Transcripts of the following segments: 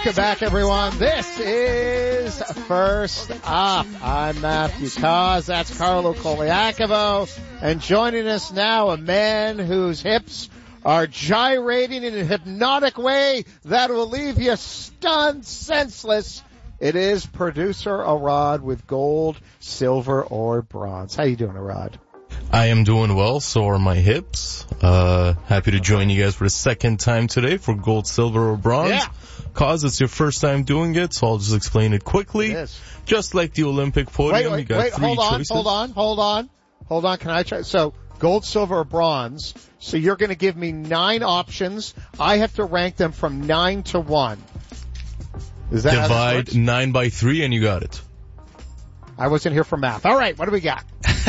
Welcome back, everyone. This is First Up. I'm Matthew Cause. That's Carlo Koliakovo. And joining us now, a man whose hips are gyrating in a hypnotic way that will leave you stunned, senseless. It is producer Arad with gold, silver, or bronze. How you doing, Arad? I am doing well, so are my hips. Happy to join you guys for the second time today for gold, silver, or bronze. Yeah. Cause it's your first time doing it, so I'll just explain it quickly. Yes. Just like the Olympic podium, you got three choices. Hold on. Can I try? So, gold, silver, or bronze. So you're going to give me 9 options. I have to rank them from 9 to 1. Is that Divide 9 by 3 and you got it. I wasn't here for math. All right, what do we got?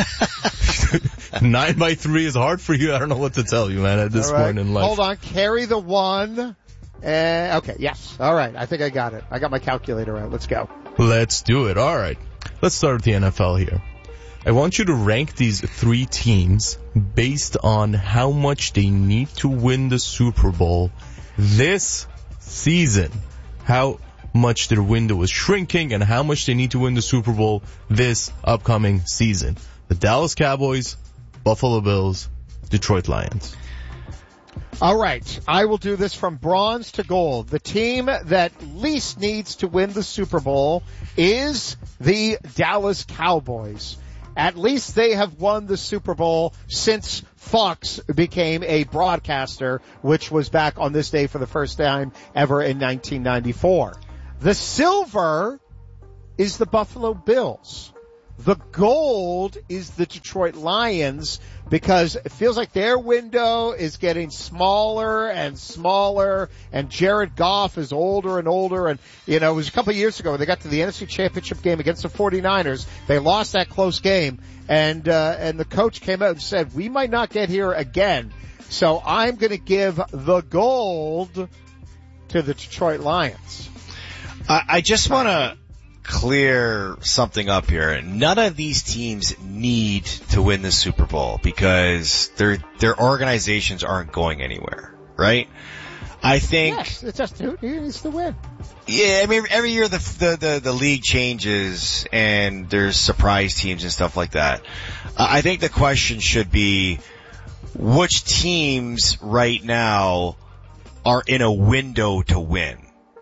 9 by 3 is hard for you. I don't know what to tell you, man, at this point in life. Hold on. Carry the 1. Okay, yes. All right, I think I got it. I got my calculator out. Let's go. Let's do it. All right. Let's start with the NFL here. I want you to rank these 3 teams based on how much they need to win the Super Bowl this season. How much their window is shrinking and how much they need to win the Super Bowl this upcoming season. The Dallas Cowboys, Buffalo Bills, Detroit Lions. All right, I will do this from bronze to gold. The team that least needs to win the Super Bowl is the Dallas Cowboys. At least they have won the Super Bowl since Fox became a broadcaster, which was back on this day for the first time ever in 1994. The silver is the Buffalo Bills. The gold is the Detroit Lions because it feels like their window is getting smaller and smaller, and Jared Goff is older and older. And, you know, it was a couple of years ago when they got to the NFC Championship game against the 49ers. They lost that close game, and the coach came out and said, we might not get here again. So I'm going to give the gold to the Detroit Lions. I just want to clear something up here. None of these teams need to win the Super Bowl because their organizations aren't going anywhere, right? I think yes, it's just who needs to win. Yeah, I mean every year the league changes and there's surprise teams and stuff like that. I think the question should be which teams right now are in a window to win.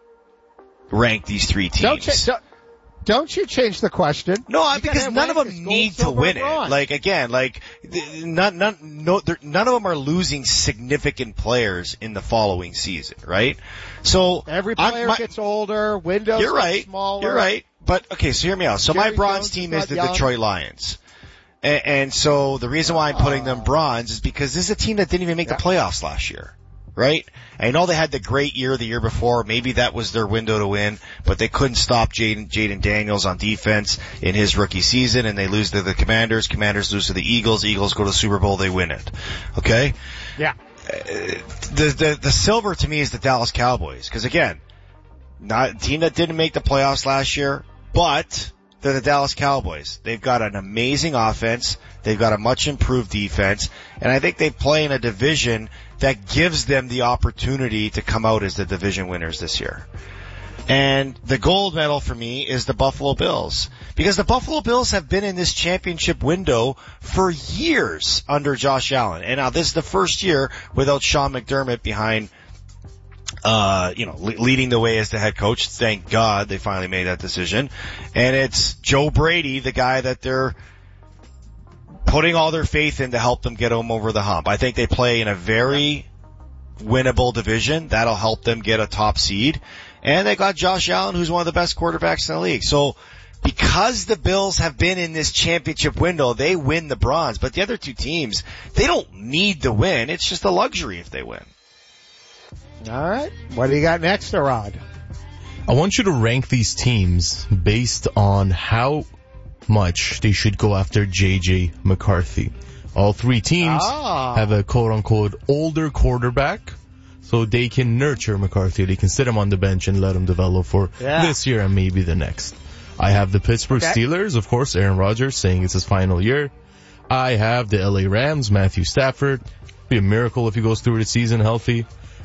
Rank these 3 teams. Don't you change the question? No, because none of them need to win it. Like again, none of them are losing significant players in the following season, right? So every player gets older, windows get smaller. You're right. But okay, so hear me out. So my bronze team is the Detroit Lions. And so the reason why I'm putting them bronze is because this is a team that didn't even make the playoffs last year. Right? I know they had the great year the year before. Maybe that was their window to win, but they couldn't stop Jaden Daniels on defense in his rookie season, and they lose to the Commanders. Commanders lose to the Eagles. Eagles go to the Super Bowl. They win it. Okay? Yeah. The silver to me is the Dallas Cowboys. Because again, not a team that didn't make the playoffs last year, but they're the Dallas Cowboys. They've got an amazing offense. They've got a much improved defense. And I think they play in a division that gives them the opportunity to come out as the division winners this year. And the gold medal for me is the Buffalo Bills. Because the Buffalo Bills have been in this championship window for years under Josh Allen. And now this is the first year without Sean McDermott behind leading the way as the head coach. Thank God they finally made that decision. And it's Joe Brady, the guy that they're putting all their faith in to help them get them over the hump. I think they play in a very winnable division. That'll help them get a top seed. And they got Josh Allen, who's one of the best quarterbacks in the league. So because the Bills have been in this championship window, they win the bronze. But the other 2 teams, they don't need to win. It's just a luxury if they win. All right. What do you got next, Arad? I want you to rank these teams based on how much they should go after J.J. McCarthy. All 3 teams have a quote-unquote older quarterback, so they can nurture McCarthy. They can sit him on the bench and let him develop for this year and maybe the next. I have the Pittsburgh Steelers, of course, Aaron Rodgers saying it's his final year. I have the LA Rams, Matthew Stafford. Be a miracle if he goes through the season healthy.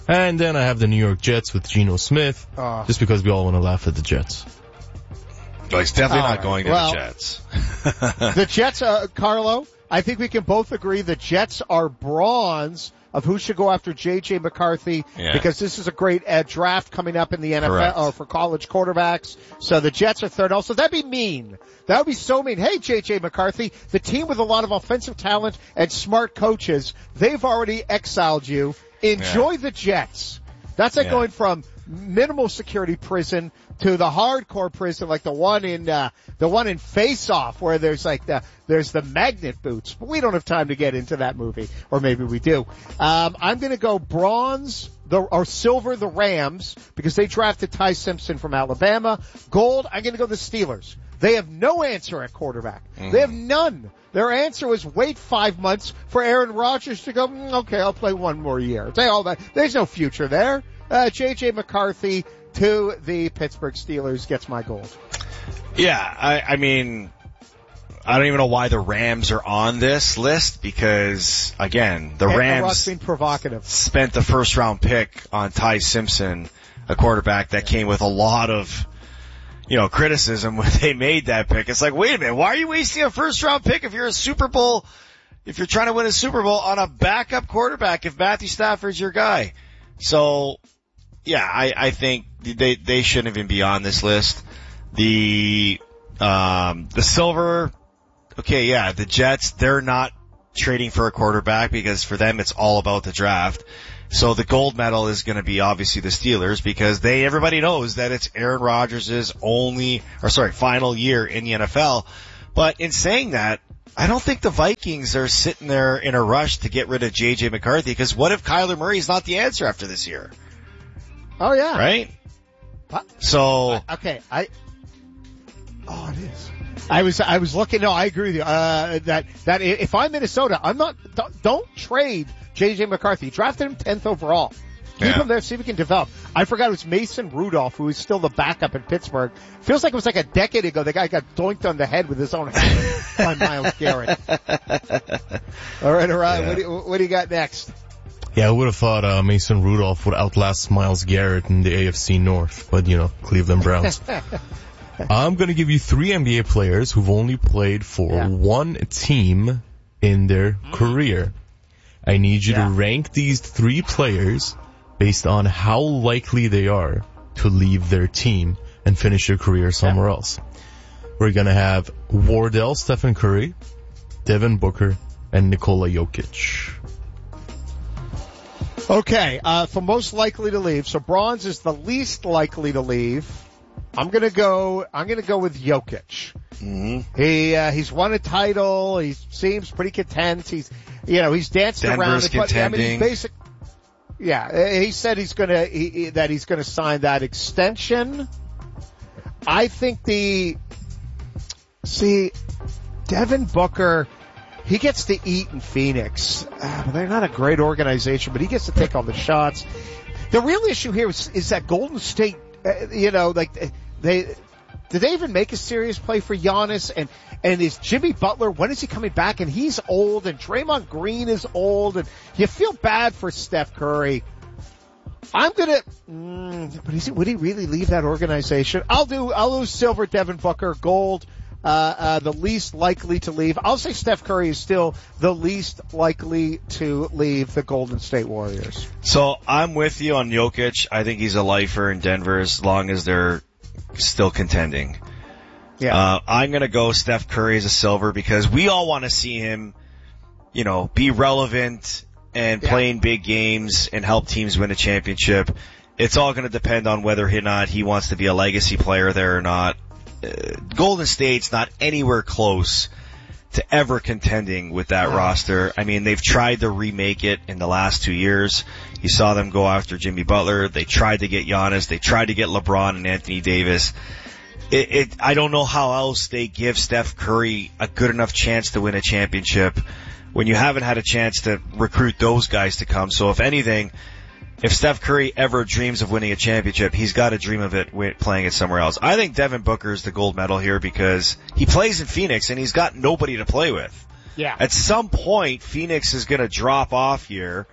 And then I have the New York Jets with Geno Smith, just because we all want to laugh at the Jets. Well, he's definitely not going to the Jets. The Jets, Carlo, I think we can both agree the Jets are bronze of who should go after J.J. McCarthy, because this is a great draft coming up in the NFL for college quarterbacks. So the Jets are third. Also, that'd be mean. That would be so mean. Hey, J.J. McCarthy, the team with a lot of offensive talent and smart coaches, they've already exiled you. Enjoy the Jets. That's like going from minimal security prison to the hardcore prison, like the one in Face Off, where there's the magnet boots. But we don't have time to get into that movie, or maybe we do. I'm going to go bronze or silver, the Rams, because they drafted Ty Simpson from Alabama. Gold, I'm going to go the Steelers. They have no answer at quarterback. They have none. Their answer was wait 5 months for Aaron Rodgers to go, okay, I'll play one more year. There's no future there. J.J. McCarthy to the Pittsburgh Steelers gets my gold. Yeah, I mean, I don't even know why the Rams are on this list, because, again, the Rams being provocative. Spent the first round pick on Ty Simpson, a quarterback that came with a lot of, criticism when they made that pick. It's like, wait a minute, why are you wasting a first round pick if you're trying to win a Super Bowl on a backup quarterback if Matthew Stafford's your guy? So, yeah, I think they shouldn't even be on this list. The silver, the Jets, they're not trading for a quarterback because for them it's all about the draft. So the gold medal is going to be obviously the Steelers, because everybody knows that it's Aaron Rodgers' final year in the NFL. But in saying that, I don't think the Vikings are sitting there in a rush to get rid of J.J. McCarthy, because what if Kyler Murray's not the answer after this year? Oh, yeah. Right? So. Okay, it is. I was looking, no, I agree with you, that if I'm Minnesota, don't trade J.J. McCarthy. Drafted him 10th overall. Keep him there, see if he can develop. I forgot it was Mason Rudolph, who is still the backup in Pittsburgh. Feels like it was like a decade ago the guy got doinked on the head with his own hand by Myles Garrett. All right, what do you got next? Yeah, I would have thought Mason Rudolph would outlast Myles Garrett in the AFC North, but, Cleveland Browns. I'm going to give you 3 NBA players who've only played for one team in their career. I need you to rank these 3 players based on how likely they are to leave their team and finish their career somewhere else. We're going to have Wardell Stephen Curry, Devin Booker, and Nikola Jokic. Okay, for most likely to leave, so bronze is the least likely to leave. I'm gonna go with Jokic. Mm-hmm. He's won a title. He seems pretty content. He's dancing around it, but contending. He said he's gonna sign that extension. I think Devin Booker, he gets to eat in Phoenix. They're not a great organization, but he gets to take all the shots. The real issue here is that Golden State, did they even make a serious play for Giannis? And is Jimmy Butler, when is he coming back? And he's old, and Draymond Green is old, and you feel bad for Steph Curry. But would he really leave that organization? I'll lose silver, Devin Booker, gold, the least likely to leave. I'll say Steph Curry is still the least likely to leave the Golden State Warriors. So I'm with you on Jokic. I think he's a lifer in Denver as long as they're still contending. Yeah. I'm going to go Steph Curry as a silver, because we all want to see him, be relevant and play in big games and help teams win a championship. It's all going to depend on whether or not he wants to be a legacy player there or not. Golden State's not anywhere close to ever contending with that roster. I mean, they've tried to remake it in the last 2 years. You saw them go after Jimmy Butler. They tried to get Giannis. They tried to get LeBron and Anthony Davis. I don't know how else they give Steph Curry a good enough chance to win a championship when you haven't had a chance to recruit those guys to come. So if anything, if Steph Curry ever dreams of winning a championship, he's got to dream of it playing it somewhere else. I think Devin Booker is the gold medal here because he plays in Phoenix and he's got nobody to play with. Yeah. At some point, Phoenix is going to drop off here,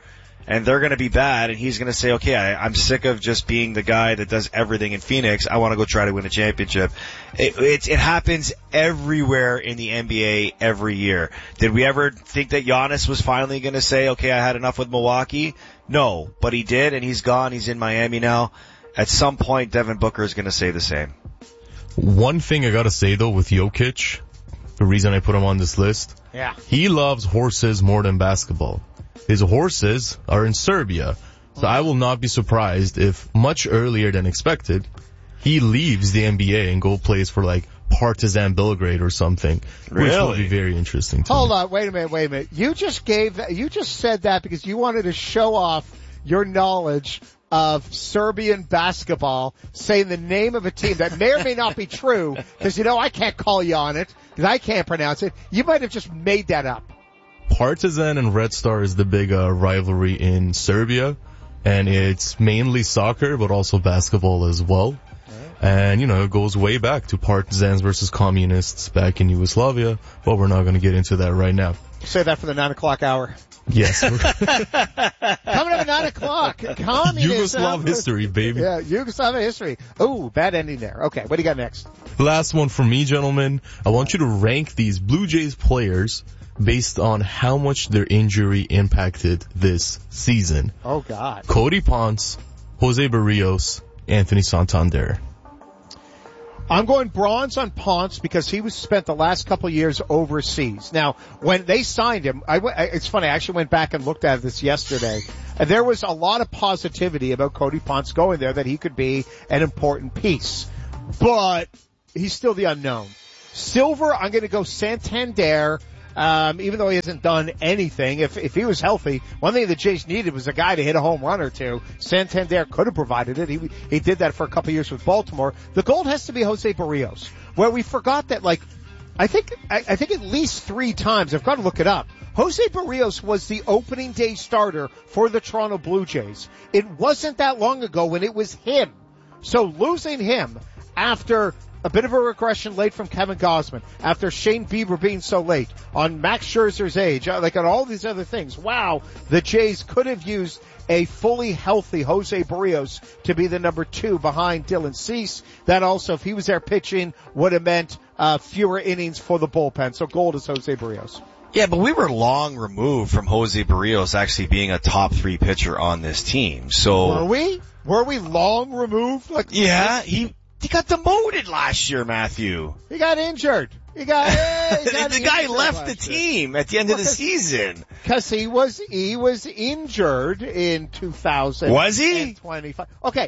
and they're going to be bad, and he's going to say, okay, I'm sick of just being the guy that does everything in Phoenix. I want to go try to win a championship. It happens everywhere in the NBA every year. Did we ever think that Giannis was finally going to say, okay, I had enough with Milwaukee? No, but he did, and he's gone. He's in Miami now. At some point, Devin Booker is going to say the same. One thing I got to say, though, with Jokic, the reason I put him on this list, he loves horses more than basketball. His horses are in Serbia, so I will not be surprised if much earlier than expected, he leaves the NBA and go plays for like Partizan Belgrade or something, which will be very interesting to me. Hold on, wait a minute. You just said that because you wanted to show off your knowledge of Serbian basketball, saying the name of a team that may or may not be true, because I can't call you on it, because I can't pronounce it. You might have just made that up. Partizan and Red Star is the big rivalry in Serbia, and it's mainly soccer, but also basketball as well. And, it goes way back to Partisans versus Communists back in Yugoslavia, but we're not going to get into that right now. Say that for the 9 o'clock hour. Yes. Coming up at 9 o'clock. Yugoslav history, baby. Yeah, Yugoslav history. Oh, bad ending there. Okay, what do you got next? Last one for me, gentlemen. I want you to rank these Blue Jays players based on how much their injury impacted this season. Oh, God. Cody Ponce, Jose Barrios, Anthony Santander. I'm going bronze on Ponce because he was spent the last couple of years overseas. Now, when they signed him, it's funny, I actually went back and looked at this yesterday, and there was a lot of positivity about Cody Ponce going there that he could be an important piece. But he's still the unknown. Silver, I'm going to go Santander. Even though he hasn't done anything, if he was healthy, one thing the Jays needed was a guy to hit a home run or two. Santander could have provided it. He did that for a couple of years with Baltimore. The gold has to be Jose Barrios, where we forgot that, I think at least 3 times, I've got to look it up, Jose Barrios was the opening day starter for the Toronto Blue Jays. It wasn't that long ago when it was him. So losing him after a bit of a regression late from Kevin Gausman, after Shane Bieber being so late, on Max Scherzer's age, on all these other things. Wow, the Jays could have used a fully healthy Jose Barrios to be the number 2 behind Dylan Cease. That also, if he was there pitching, would have meant fewer innings for the bullpen. So gold is Jose Barrios. Yeah, but we were long removed from Jose Barrios actually being a top 3 pitcher on this team. So were we? Were we long removed? He got demoted last year, Matthew. He got injured. The guy left the team at the end of the season. Because he was injured in 2000. Was he? 25. Okay.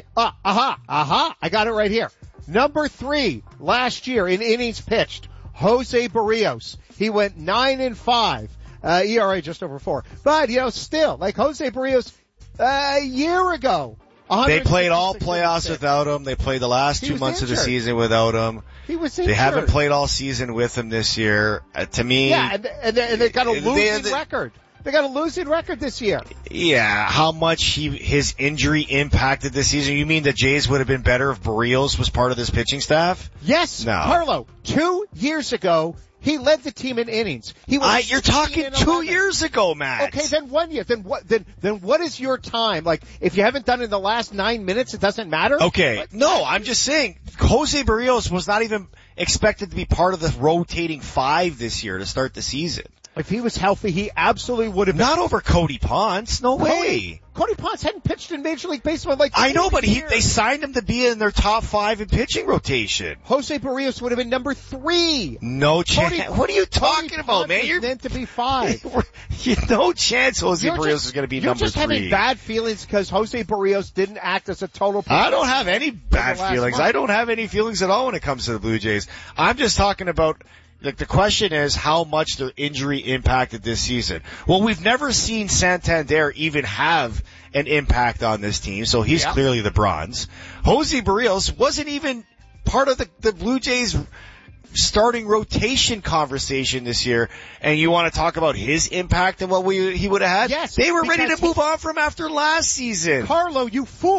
I got it right here. Number 3 last year in innings pitched, Jose Barrios. He went 9-5. ERA just over 4. But, still, Jose Barrios, a year ago. They played all playoffs without him. They played the last 2 months of the season without him. He was injured. They haven't played all season with him this year. To me, yeah, and they got a losing record. They got a losing record this year. Yeah, how much his injury impacted this season? You mean the Jays would have been better if Barrios was part of this pitching staff? Yes, no. Carlo. 2 years ago, he led the team in innings. You're talking 2 years ago, Matt. Okay, then 1 year. Then what is your time? If you haven't done it in the last 9 minutes, it doesn't matter? Okay. I'm just saying, Jose Barrios was not even expected to be part of the rotating 5 this year to start the season. If he was healthy, he absolutely would have been. Not over Cody Ponce. No way. Cody Ponce hadn't pitched in Major League Baseball I know, but they signed him to be in their top 5 in pitching rotation. Jose Barrios would have been number 3. No chance. What are you talking about, man? You're meant to be 5. No chance Jose Barrios is going to be number 3. You're just having bad feelings because Jose Barrios didn't act as a total pitcher. I don't have any bad feelings. I don't have any feelings at all when it comes to the Blue Jays. I'm just talking about, the question is how much their injury impacted this season. Well, we've never seen Santander even have an impact on this team, so he's clearly the bronze. Jose Barrios wasn't even part of the Blue Jays starting rotation conversation this year, and you want to talk about his impact and what he would have had? Yes. They were ready to move on from after last season. Carlo, you fool.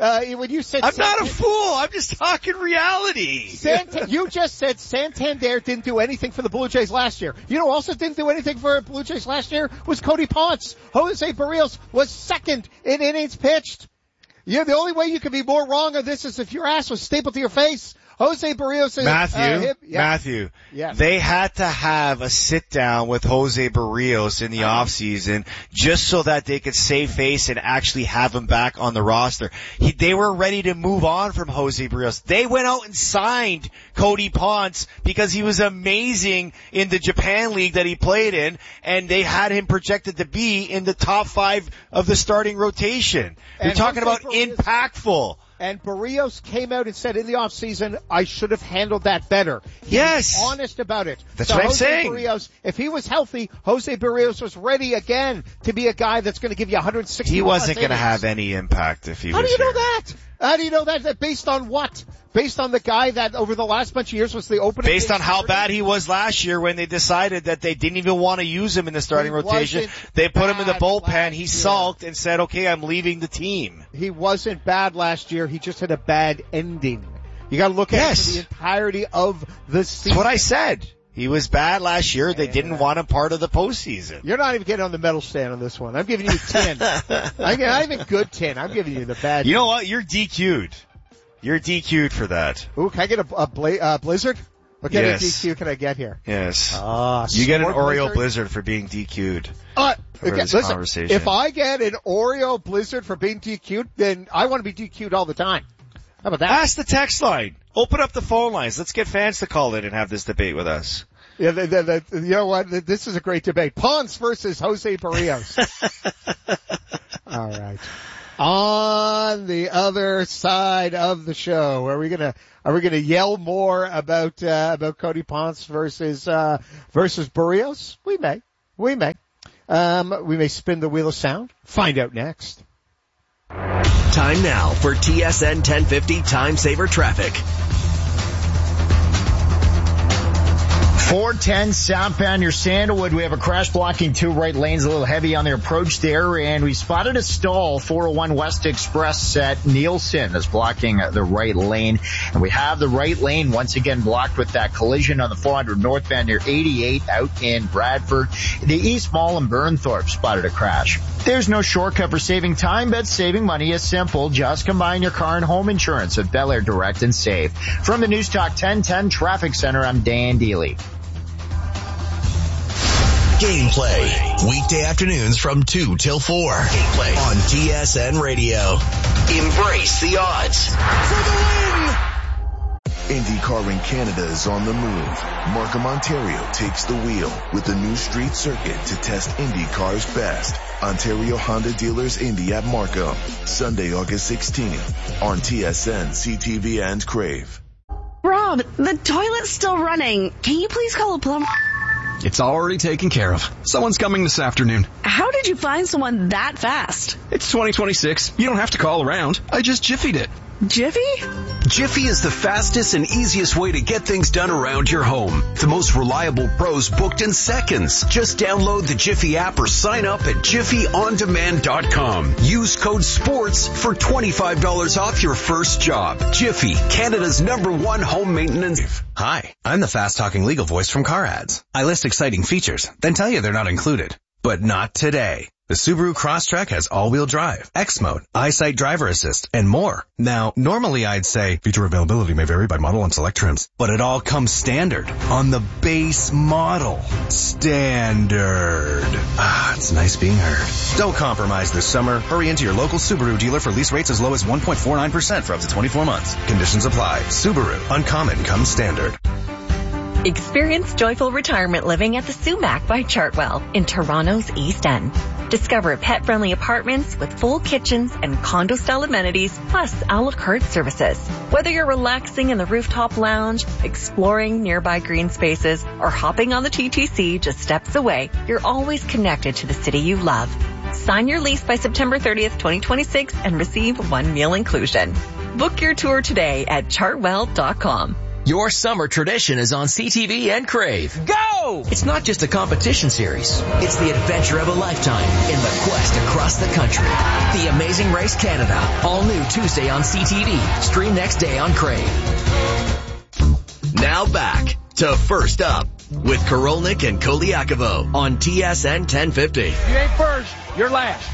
when you said I'm not a fool. I'm just talking reality. You just said Santander didn't do anything for the Blue Jays last year. You know who also didn't do anything for the Blue Jays last year was Cody Ponce. Jose Barrios was second in innings pitched. Yeah, the only way you could be more wrong on this is if your ass was stapled to your face. Jose Barrios is Matthew. Yes. They had to have a sit down with Jose Barrios in the off season just so that they could save face and actually have him back on the roster. They were ready to move on from Jose Barrios. They went out and signed Cody Ponce because he was amazing in the Japan League that he played in, and they had him projected to be in the top 5 of the starting rotation. You're talking about impactful. And Barrios came out and said in the offseason, I should have handled that better. He was honest about it. That's what I'm saying. Barrios, if he was healthy, Jose Barrios was ready again to be a guy that's going to give you 160. He wasn't going to have any impact if he was How do you here. know that? How do you know that? Based on what? Based on the guy that over the last bunch of years was the opening. Based on how bad he was last year when they decided that they didn't even want to use him in the starting rotation. They put him in the bullpen. He sulked and said, okay, I'm leaving the team. He wasn't bad last year. He just had a bad ending. You got to look at it for the entirety of the season. That's what I said. He was bad last year. They didn't want him part of the postseason. You're not even getting on the medal stand on this one. I'm giving you 10. I think good 10. I'm giving you the bad. You know what? You're DQ'd. You're DQ'd for that. Ooh, can I get a Blizzard? What kind of DQ can I get here? Yes. You get an Oreo Blizzard for being DQ'd. Listen, if I get an Oreo Blizzard for being DQ'd, then I want to be DQ'd all the time. How about that? Ask the text line. Open up the phone lines. Let's get fans to call in and have this debate with us. Yeah, you know what? This is a great debate. Ponce versus Jose Barrios. All right. On the other side of the show, are we gonna yell more about Cody Ponce versus Barrios? We may. We may spin the wheel of sound. Find out next. Time now for TSN 1050 Time Saver Traffic. 410 southbound near Sandalwood. We have a crash blocking 2 right lanes, a little heavy on the approach there, and we spotted a stall 401 West Express at Nielsen that's blocking the right lane. And we have the right lane once again blocked with that collision on the 400 northbound near 88 out in Bradford. The East Mall and Burnthorpe spotted a crash. There's no shortcut for saving time, but saving money is simple. Just combine your car and home insurance with Bel Air Direct and Save. From the News Talk 1010 Traffic Center, I'm Dan Deely. Gameplay, weekday afternoons from 2 till 4. Gameplay on TSN Radio. Embrace the odds for the win! IndyCar in Canada is on the move. Markham, Ontario takes the wheel with the new street circuit to test IndyCar's best. Ontario Honda Dealers Indy at Markham, Sunday, August 16th on TSN, CTV, and Crave. Rob, the toilet's still running. Can you please call a plumber? It's already taken care of. Someone's coming this afternoon. How did you find someone that fast? It's 2026. You don't have to call around. I just Jiffied it. Jiffy? Jiffy is the fastest and easiest way to get things done around your home. The most reliable pros booked in seconds. Just download the Jiffy app or sign up at JiffyOnDemand.com. Use code SPORTS for $25 off your first job. Jiffy, Canada's #1 home maintenance. Hi, I'm the fast-talking legal voice from Car Ads. I list exciting features, then tell you they're not included. But not today. The Subaru Crosstrek has all-wheel drive, X-Mode, EyeSight driver assist, and more. Now, normally I'd say feature availability may vary by model and select trims, but it all comes standard on the base model. Standard. It's nice being heard. Don't compromise this summer. Hurry into your local Subaru dealer for lease rates as low as 1.49% for up to 24 months. Conditions apply. Subaru. Uncommon comes standard. Experience joyful retirement living at the Sumac by Chartwell in Toronto's East End. Discover pet-friendly apartments with full kitchens and condo-style amenities, plus a la carte services. Whether you're relaxing in the rooftop lounge, exploring nearby green spaces, or hopping on the TTC just steps away, you're always connected to the city you love. Sign your lease by September 30th, 2026 and receive 1 meal inclusion. Book your tour today at chartwell.com. Your summer tradition is on CTV and Crave. Go! It's not just a competition series. It's the adventure of a lifetime in the quest across the country. The Amazing Race Canada. All new Tuesday on CTV. Stream next day on Crave. Now back to First Up with Korolnik and Koliakovo on TSN 1050. You ain't first, you're last.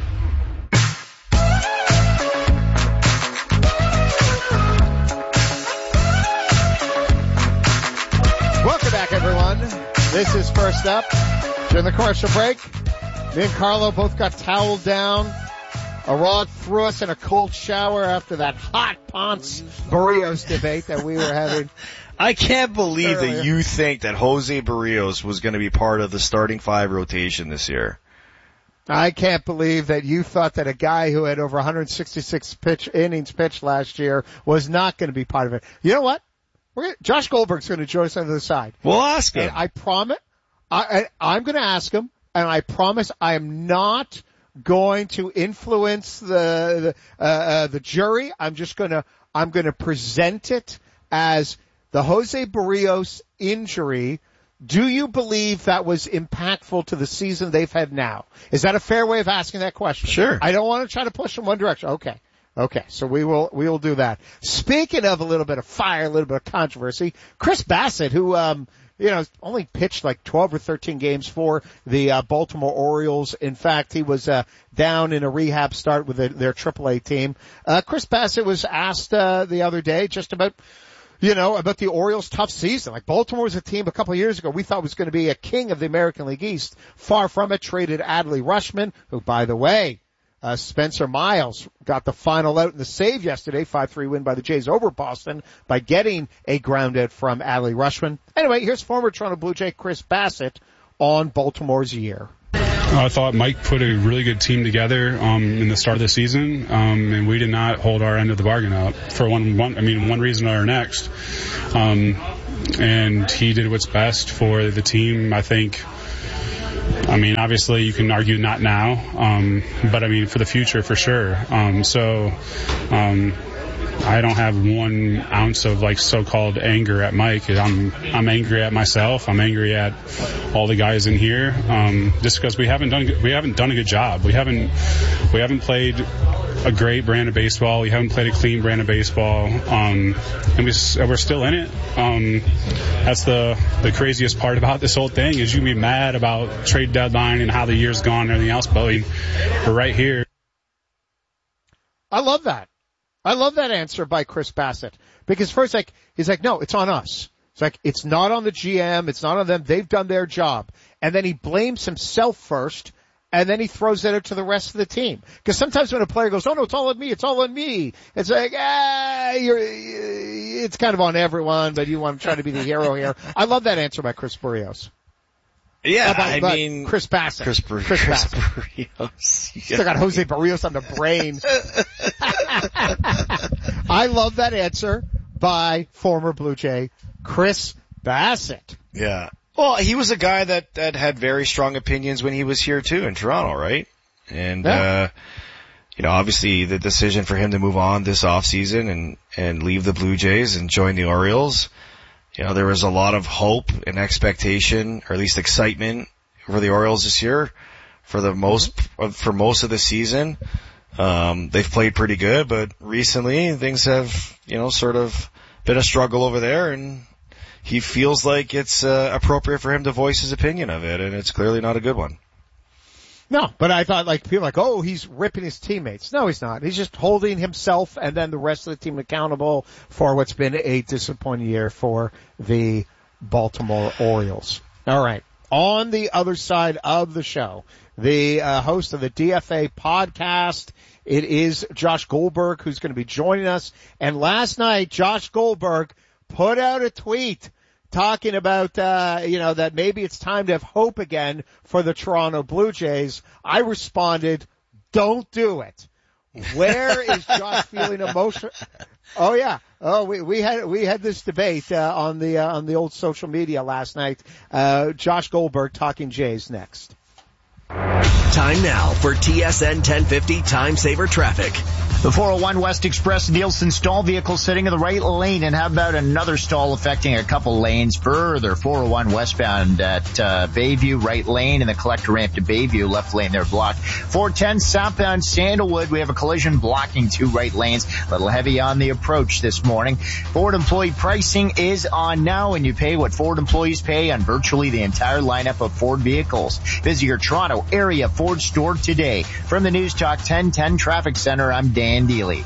Welcome back, everyone. This is First Up. During the commercial break, me and Carlo both got toweled down. Arad threw us in a cold shower after that hot Ponce Barrios debate that we were having. I can't believe earlier. that you think that Jose Barrios was going to be part of the starting 5 rotation this year. I can't believe that you thought that a guy who had over 166 innings pitched last year was not going to be part of it. You know what? Josh Goldberg's going to join us on the other side. We'll ask him. And I promise, I'm going to ask him, and I promise I am not going to influence the jury. I'm going to present it as the Jose Barrios injury. Do you believe that was impactful to the season they've had now? Is that a fair way of asking that question? Sure. I don't want to try to push in one direction. Okay, so we will do that. Speaking of a little bit of fire, a little bit of controversy, Chris Bassett, who, only pitched like 12 or 13 games for the Baltimore Orioles. In fact, he was down in a rehab start with their AAA team. Chris Bassett was asked the other day just about the Orioles' tough season. Like, Baltimore was a team a couple of years ago we thought was going to be a king of the American League East. Far from it. Traded Adley Rutschman, who, by the way, Spencer Miles got the final out in the save yesterday, 5-3 win by the Jays over Boston by getting a ground out from Adley Rutschman. Anyway, here's former Toronto Blue Jay Chris Bassett on Baltimore's year. I thought Mike put a really good team together in the start of the season, and we did not hold our end of the bargain up for one reason or next. And he did what's best for the team, I think. Obviously you can argue not now, but for the future, for sure. I don't have 1 ounce of so-called anger at Mike. I'm angry at myself. I'm angry at all the guys in here, just because we haven't done a good job. We haven't played a great brand of baseball. We haven't played a clean brand of baseball, and we're still in it. That's the craziest part about this whole thing is you can be mad about trade deadline and how the year's gone and everything else, but we're right here. I love that. I love that answer by Chris Bassett, because first, he's like, no, it's on us. It's like, it's not on the GM. It's not on them. They've done their job. And then he blames himself first, and then he throws it out to the rest of the team. Because sometimes when a player goes, oh no, it's all on me, it's all on me. It's like, it's kind of on everyone, but you want to try to be the hero here. I love that answer by Chris Barrios. Yeah, Chris Bassett. Chris Bassett. Barrios. Still got Jose Barrios on the brain. I love that answer by former Blue Jay Chris Bassett. Yeah. Well, he was a guy that had very strong opinions when he was here too in Toronto, right? And, obviously the decision for him to move on this offseason and leave the Blue Jays and join the Orioles, there was a lot of hope and expectation, or at least excitement for the Orioles this year for most of the season. They've played pretty good, but recently things have, sort of been a struggle over there, and he feels like it's appropriate for him to voice his opinion of it, and it's clearly not a good one. No, but I thought people oh, he's ripping his teammates. No, he's not. He's just holding himself and then the rest of the team accountable for what's been a disappointing year for the Baltimore Orioles. All right. On the other side of the show, the host of the DFA podcast, it is Josh Goldberg, who's going to be joining us. And last night, Josh Goldberg put out a tweet talking about, that maybe it's time to have hope again for the Toronto Blue Jays. I responded, don't do it. Where is Josh feeling emotional? Oh yeah. Oh, we had this debate, on the old social media last night. Josh Goldberg talking Jays next. Time now for TSN 1050 Time Saver Traffic. The 401 West Express Nielsen stall vehicle sitting in the right lane, and how about another stall affecting a couple lanes further? 401 westbound at Bayview, right lane, and the collector ramp to Bayview, left lane there blocked. 410 southbound Sandalwood, we have a collision blocking 2 right lanes. A little heavy on the approach this morning. Ford employee pricing is on now, and you pay what Ford employees pay on virtually the entire lineup of Ford vehicles. Visit your Toronto area Ford store today. From the News Talk 1010 Traffic Center, I'm Dan Deely.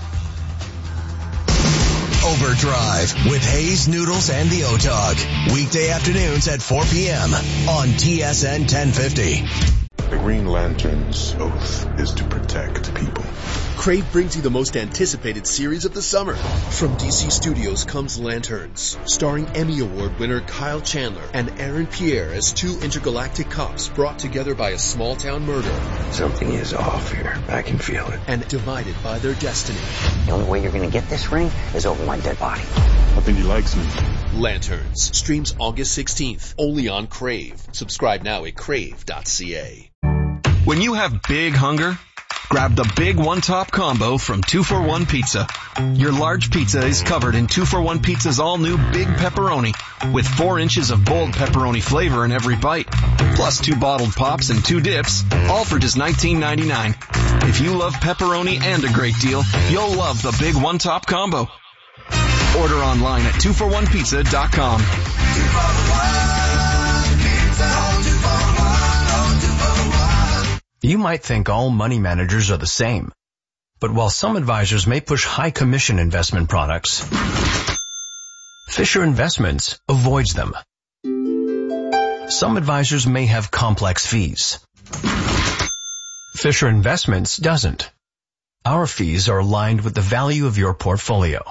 Overdrive with Hayes, Noodles, and the O-Dog. Weekday afternoons at 4 p.m. on TSN 1050. The Green Lantern's oath is to protect people. Crave brings you the most anticipated series of the summer. From DC Studios comes Lanterns, starring Emmy Award winner Kyle Chandler and Aaron Pierre as 2 intergalactic cops brought together by a small-town murder. Something is off here. I can feel it. And divided by their destiny. The only way you're going to get this ring is over my dead body. I think he likes me. Lanterns streams August 16th, only on Crave. Subscribe now at crave.ca. When you have big hunger, grab the Big One Top Combo from 2-for-1 Pizza. Your large pizza is covered in 2-for-1 Pizza's all-new Big Pepperoni, with 4 inches of bold pepperoni flavor in every bite, plus 2 bottled pops and 2 dips, all for just $19.99. If you love pepperoni and a great deal, you'll love the Big One Top Combo. Order online at 2for1pizza.com. 2-for-1 Pizza, 2-for-1. You might think all money managers are the same, but while some advisors may push high commission investment products, Fisher Investments avoids them. Some advisors may have complex fees. Fisher Investments doesn't. Our fees are aligned with the value of your portfolio.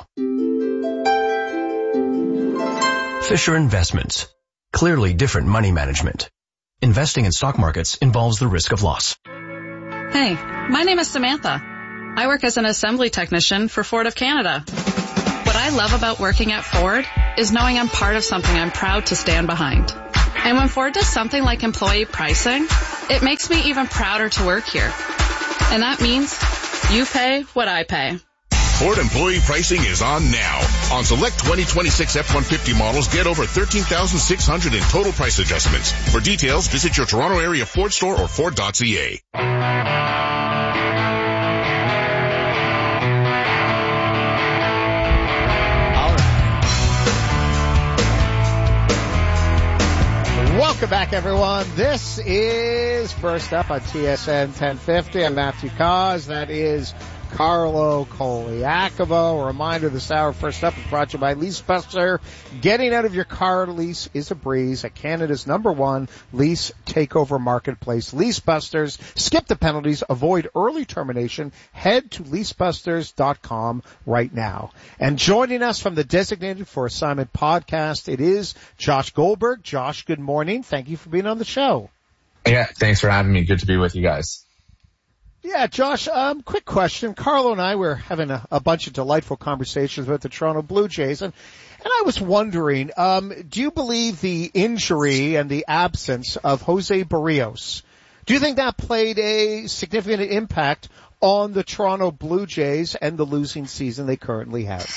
Fisher Investments. Clearly different money management. Investing in stock markets involves the risk of loss. Hey, my name is Samantha. I work as an assembly technician for Ford of Canada. What I love about working at Ford is knowing I'm part of something I'm proud to stand behind. And when Ford does something like employee pricing, it makes me even prouder to work here. And that means you pay what I pay. Ford employee pricing is on now. On select 2026 F-150 models, get over $13,600 in total price adjustments. For details, visit your Toronto area Ford store or Ford.ca. Welcome back, everyone. This is First Up on TSN 1050. I'm Matthew Cause. That is Carlo Koliakovo. A reminder, this hour First Up is brought to you by Lease Buster. Getting out of your car lease is a breeze at Canada's #1 lease takeover marketplace. Lease Busters. Skip the penalties. Avoid early termination. Head to leasebusters.com right now. And joining us from the Designated for Assignment podcast, it is Josh Goldberg. Josh, good morning. Thank you for being on the show. Yeah, thanks for having me. Good to be with you guys. Yeah, Josh, quick question. Carlo and I were having a bunch of delightful conversations with the Toronto Blue Jays, and I was wondering, do you believe the injury and the absence of Jose Barrios, do you think that played a significant impact on the Toronto Blue Jays and the losing season they currently have?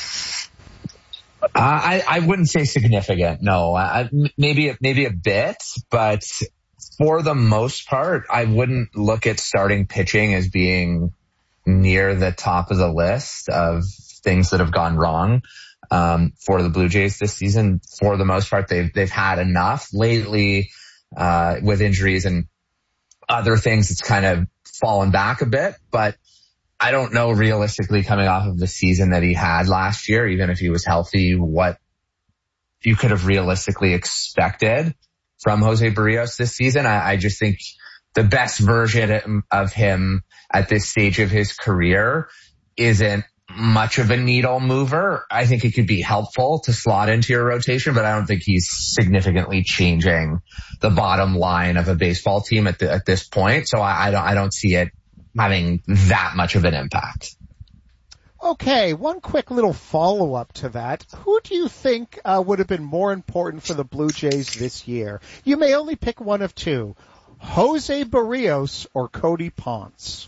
I wouldn't say significant, no. Maybe a bit, but for the most part, I wouldn't look at starting pitching as being near the top of the list of things that have gone wrong for the Blue Jays this season. For the most part, they've had enough lately with injuries and other things. It's kind of fallen back a bit, but I don't know realistically coming off of the season that he had last year, even if he was healthy, what you could have realistically expected from Jose Barrios this season. I just think the best version of him at this stage of his career isn't much of a needle mover. I think it could be helpful to slot into your rotation, but I don't think he's significantly changing the bottom line of a baseball team at this point. So I don't see it having that much of an impact. Okay, one quick little follow-up to that. Who do you think would have been more important for the Blue Jays this year? You may only pick one of two, Jose Barrios or Cody Ponce?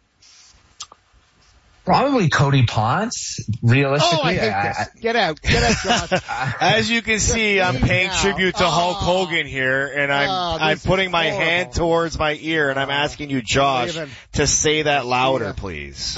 Probably Cody Ponce, realistically. Oh, I hate this. Get out, Josh. As you can see, I'm paying tribute to Hulk Hogan here, and I'm putting my hand towards my ear, and I'm asking you, Josh, to say that louder, please.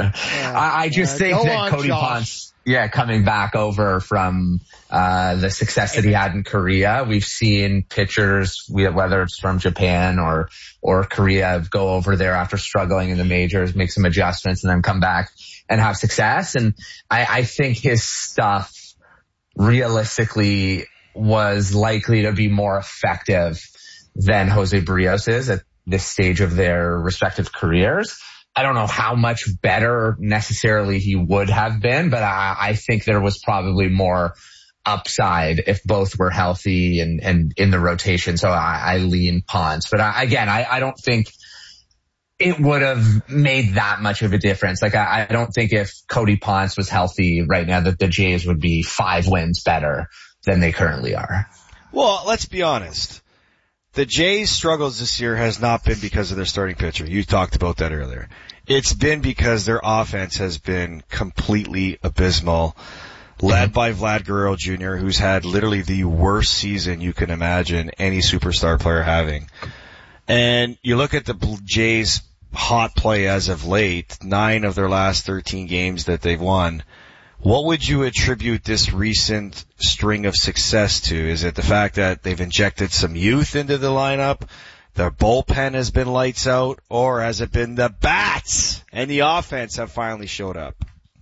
I just think that Cody Ponce, coming back over from the success that he had in Korea, we've seen pitchers, whether it's from Japan or Korea, go over there after struggling in the majors, make some adjustments, and then come back and have success. And I think his stuff realistically was likely to be more effective than Jose Barrios is at this stage of their respective careers. I don't know how much better necessarily he would have been, but I think there was probably more upside if both were healthy and in the rotation. So I lean Ponce. But I don't think it would have made that much of a difference. Like, I don't think if Cody Ponce was healthy right now that the Jays would be 5 wins better than they currently are. Well, let's be honest. The Jays' struggles this year has not been because of their starting pitcher. You talked about that earlier. It's been because their offense has been completely abysmal, led by Vlad Guerrero Jr., who's had literally the worst season you can imagine any superstar player having. And you look at the Jays' hot play as of late, 9 of their last 13 games that they've won. What would you attribute this recent string of success to? Is it the fact that they've injected some youth into the lineup, their bullpen has been lights out, or has it been the bats and the offense have finally showed up?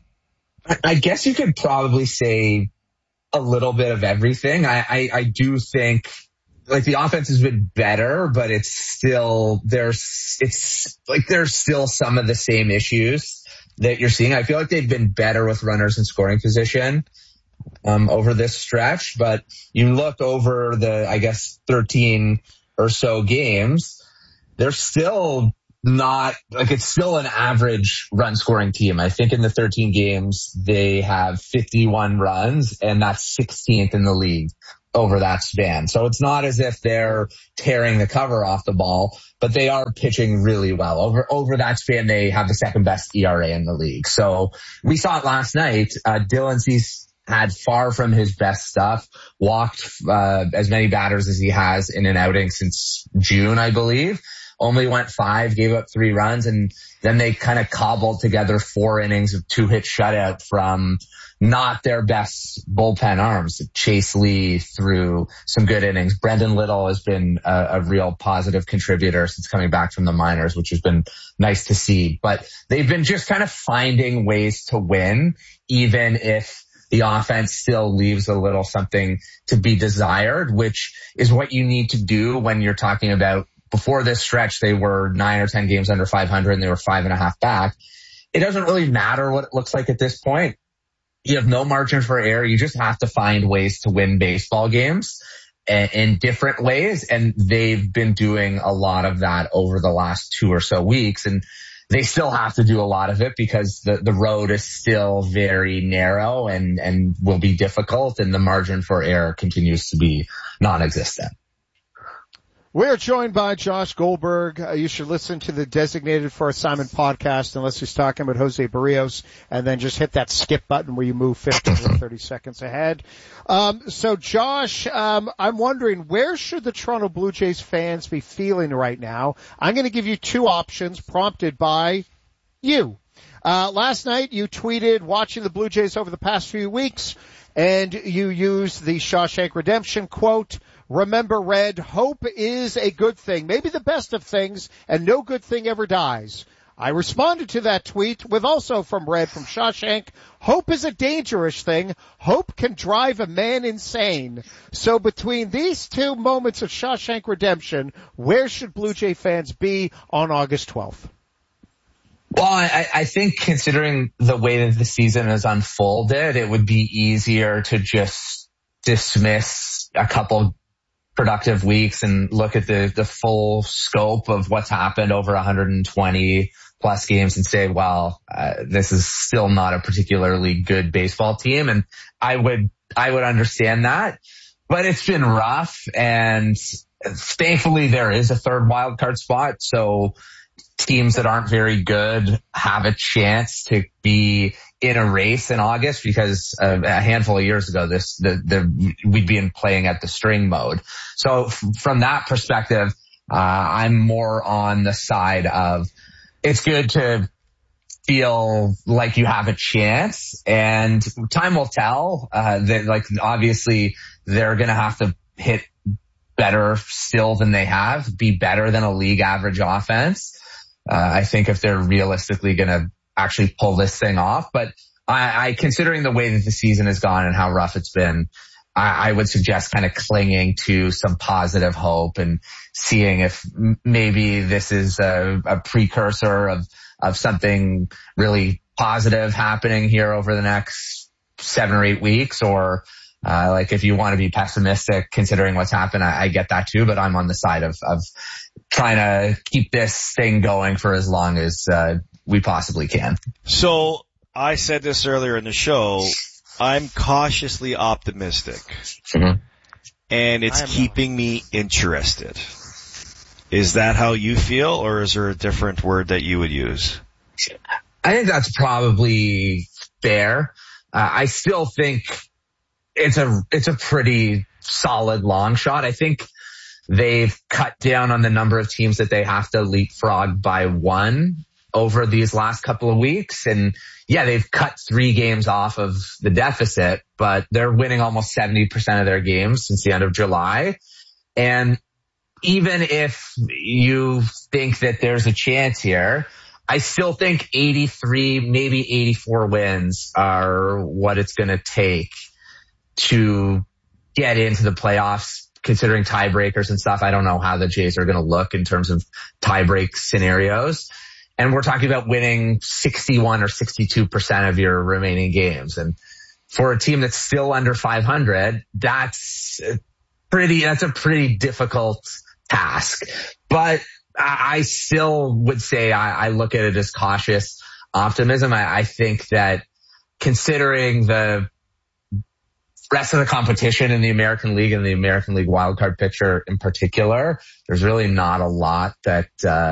I guess you could probably say a little bit of everything. I do think, like, the offense has been better, but it's still, there's still some of the same issues that you're seeing. I feel like they've been better with runners in scoring position over this stretch, but you look over the, 13 or so games, they're still not, like, it's still an average run scoring team. I think in the 13 games, they have 51 runs, and that's 16th in the league over that span. So it's not as if they're tearing the cover off the ball, but they are pitching really well. Over that span, they have the second best ERA in the league. So we saw it last night. Dylan Cease had far from his best stuff, walked as many batters as he has in an outing since June, I believe. Only went 5, gave up 3 runs, and then they kind of cobbled together 4 innings of 2-hit shutout from not their best bullpen arms. Chase Lee threw some good innings. Brendan Little has been a real positive contributor since coming back from the minors, which has been nice to see. But they've been just kind of finding ways to win, even if the offense still leaves a little something to be desired, which is what you need to do when you're talking about, before this stretch, they were 9 or 10 games under 500 and they were 5.5 back. It doesn't really matter what it looks like at this point. You have no margin for error. You just have to find ways to win baseball games in different ways. And they've been doing a lot of that over the last 2 or so weeks. And they still have to do a lot of it because the road is still very narrow and will be difficult. And the margin for error continues to be non-existent. We're joined by Josh Goldberg. You should listen to the Designated for Assignment podcast unless he's talking about Jose Barrios, and then just hit that skip button where you move 15 or 30 seconds ahead. So Josh, I'm wondering, where should the Toronto Blue Jays fans be feeling right now? I'm going to give you 2 options prompted by you. Last night you tweeted watching the Blue Jays over the past few weeks, and you used the Shawshank Redemption quote, "Remember, Red, hope is a good thing, maybe the best of things, and no good thing ever dies." I responded to that tweet with also from Red from Shawshank, "Hope is a dangerous thing. Hope can drive a man insane." So between these 2 moments of Shawshank Redemption, where should Blue Jay fans be on August 12th? Well, I think considering the way that the season has unfolded, it would be easier to just dismiss a couple productive weeks and look at the full scope of what's happened over 120 plus games and say, well, this is still not a particularly good baseball team. And I would understand that, but it's been rough. And thankfully there is a third wild card spot. So teams that aren't very good have a chance to be in a race in August, because a handful of years ago, we'd been playing at the string mode. So from that perspective, I'm more on the side of it's good to feel like you have a chance, and time will tell. Obviously they're going to have to hit better still than they have, be better than a league average offense. I think if they're realistically going to actually pull this thing off, but I considering the way that the season has gone and how rough it's been, I would suggest kind of clinging to some positive hope and seeing if maybe this is a precursor of something really positive happening here over the next 7 or 8 weeks, or if you want to be pessimistic considering what's happened, I get that too, but I'm on the side of trying to keep this thing going for as long as we possibly can. So I said this earlier in the show, I'm cautiously optimistic, and it's keeping me interested. Is that how you feel, or is there a different word that you would use? I think that's probably fair. I still think it's a pretty solid long shot. I think they've cut down on the number of teams that they have to leapfrog by one over these last couple of weeks. And yeah, they've cut 3 games off of the deficit, but they're winning almost 70% of their games since the end of July. And even if you think that there's a chance here, I still think 83, maybe 84 wins are what it's going to take to get into the playoffs, considering tiebreakers and stuff. I don't know how the Jays are going to look in terms of tiebreak scenarios. And we're talking about winning 61 or 62% of your remaining games. And for a team that's still under 500, that's a pretty difficult task. But I still would say I look at it as cautious optimism. I think that considering the rest of the competition in the American League and the American League wildcard picture in particular, there's really not a lot that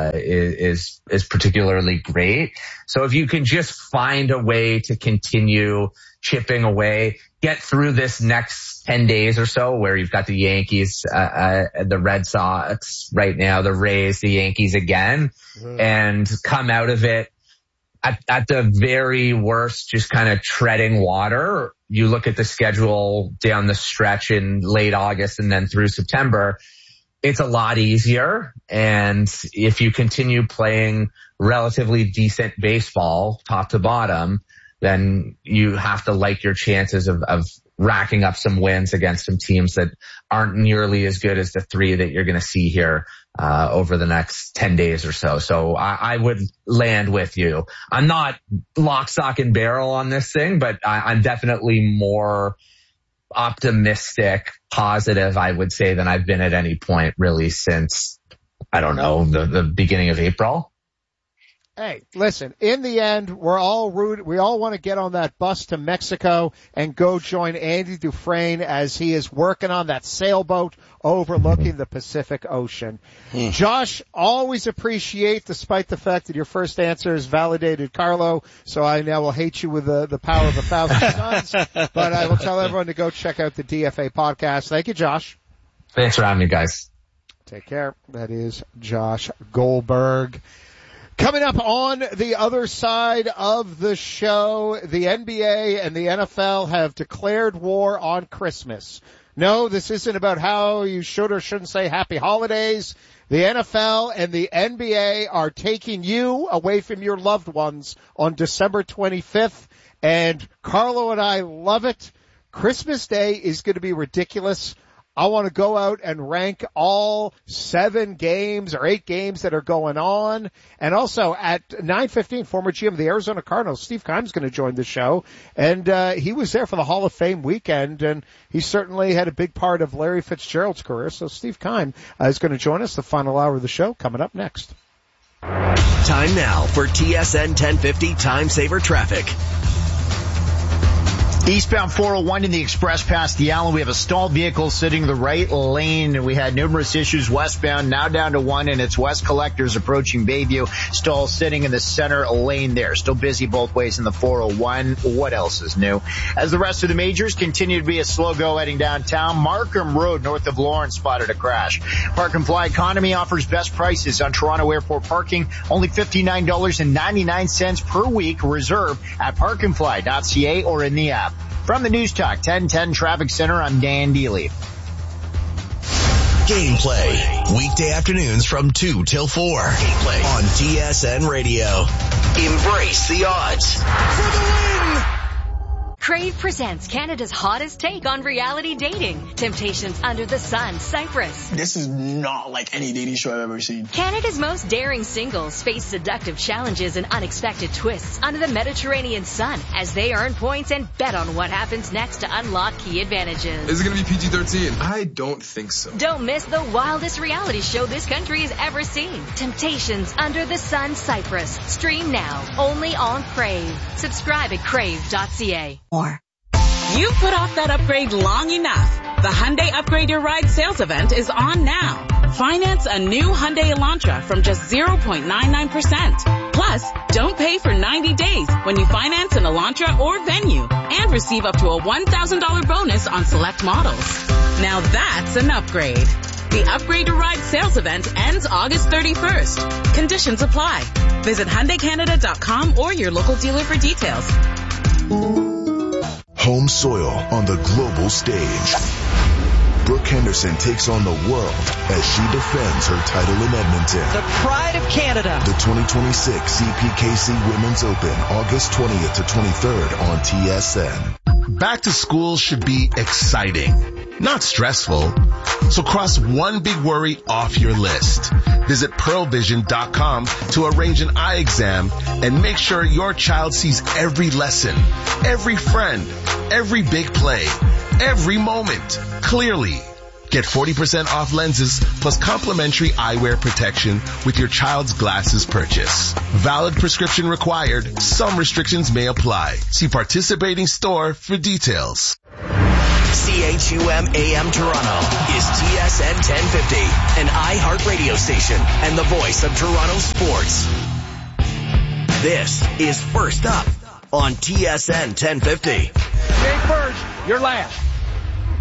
is particularly great. So if you can just find a way to continue chipping away, get through this next 10 days or so where you've got the Yankees, the Red Sox right now, the Rays, the Yankees again, and come out of it at the very worst, just kind of treading water. You look at the schedule down the stretch in late August and then through September, it's a lot easier. And if you continue playing relatively decent baseball, top to bottom, then you have to like your chances of racking up some wins against some teams that aren't nearly as good as the 3 that you're going to see here over the next 10 days or so. So I would land with you. I'm not lock, stock, and barrel on this thing, but I'm definitely more optimistic, positive, I would say, than I've been at any point really since, I don't know, the beginning of April. Hey, listen, in the end, we all want to get on that bus to Mexico and go join Andy Dufresne as he is working on that sailboat overlooking the Pacific Ocean. Josh, always appreciate, despite the fact that your first answer is validated Carlo, so I now will hate you with the power of 1,000 suns, but I will tell everyone to go check out the DFA podcast. Thank you, Josh. Thanks for having me, guys. Take care. That is Josh Goldberg. Coming up on the other side of the show, the NBA and the NFL have declared war on Christmas. No, this isn't about how you should or shouldn't say happy holidays. The NFL and the NBA are taking you away from your loved ones on December 25th. And Carlo and I love it. Christmas Day is going to be ridiculous. I want to go out and rank all 7 games or 8 games that are going on. And also at 9:15, former GM of the Arizona Cardinals, Steve Keim's going to join the show. And he was there for the Hall of Fame weekend, and he certainly had a big part of Larry Fitzgerald's career. So Steve Keim is going to join us the final hour of the show coming up next. Time now for TSN 1050 Time Saver Traffic. Eastbound 401 in the express past the Allen. We have a stalled vehicle sitting in the right lane. We had numerous issues westbound, now down to one, and it's West Collectors approaching Bayview. Stall sitting in the center lane there. Still busy both ways in the 401. What else is new? As the rest of the majors continue to be a slow go heading downtown, Markham Road north of Lawrence spotted a crash. Park and Fly Economy offers best prices on Toronto Airport parking. Only $59.99 per week. Reserve at parkandfly.ca or in the app. From the News Talk 1010 Traffic Center, I'm Dan Dealey. Gameplay. Weekday afternoons from 2 till 4. Gameplay on TSN Radio. Embrace the odds. For the win! Crave presents Canada's hottest take on reality dating. Temptations Under the Sun, Cyprus. This is not like any dating show I've ever seen. Canada's most daring singles face seductive challenges and unexpected twists under the Mediterranean sun as they earn points and bet on what happens next to unlock key advantages. Is it going to be PG-13? I don't think so. Don't miss the wildest reality show this country has ever seen. Temptations Under the Sun, Cyprus. Stream now, only on Crave. Subscribe at crave.ca. You put off that upgrade long enough. The Hyundai Upgrade Your Ride sales event is on now. Finance a new Hyundai Elantra from just 0.99%. Plus, don't pay for 90 days when you finance an Elantra or Venue and receive up to a $1,000 bonus on select models. Now that's an upgrade. The Upgrade Your Ride sales event ends August 31st. Conditions apply. Visit HyundaiCanada.com or your local dealer for details. Home soil on the global stage. Brooke Henderson takes on the world as she defends her title in Edmonton. The pride of Canada. The 2026 CPKC Women's Open, August 20th to 23rd on TSN. Back to school should be exciting, not stressful. So cross one big worry off your list. Visit pearlvision.com to arrange an eye exam and make sure your child sees every lesson, every friend, every big play, every moment clearly. Get 40% off lenses plus complimentary eyewear protection with your child's glasses purchase. Valid prescription required. Some restrictions may apply. See participating store for details. CHUM AM Toronto is TSN 1050, an iHeart radio station and the voice of Toronto sports. This is First Up on TSN 1050. You ain't first, you're last.